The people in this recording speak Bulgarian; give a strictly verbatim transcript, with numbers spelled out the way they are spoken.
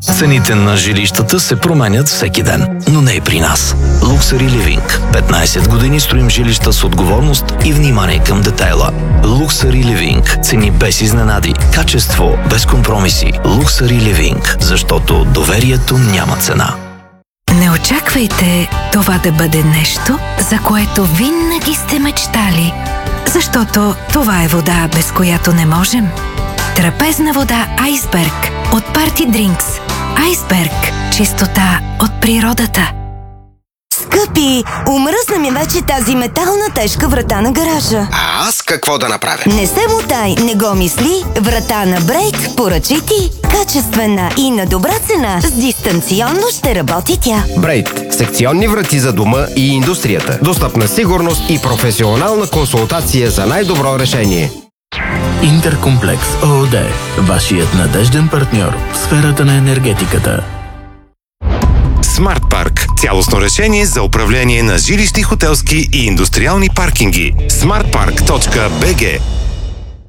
Цените на жилищата се променят всеки ден, но не и при нас. Luxury Living. петнайсет години строим жилища с отговорност и внимание към детайла. Luxury Living. Цени без изненади. Качество без компромиси. Luxury Living. Защото доверието няма цена. Не очаквайте това да бъде нещо, за което винаги сте мечтали. Защото това е вода, без която не можем. Трапезна вода Айсберг от Party Drinks. Айсберг. Чистота от природата. Скъпи, омръзна ми вече тази метална тежка врата на гаража. А аз какво да направя? Не се мутай, не го мисли. Врата на Брейт поръчай ти. Качествена и на добра цена. С дистанционно ще работи тя. Брейт. Секционни врати за дома и индустрията. Достъпна сигурност и професионална консултация за най-добро решение. Интеркомплекс ООД. Вашият надежден партньор в сферата на енергетиката. Смарт Парк. Цялостно решение за управление на жилищни, хотелски и индустриални паркинги. смарт парк точка би джи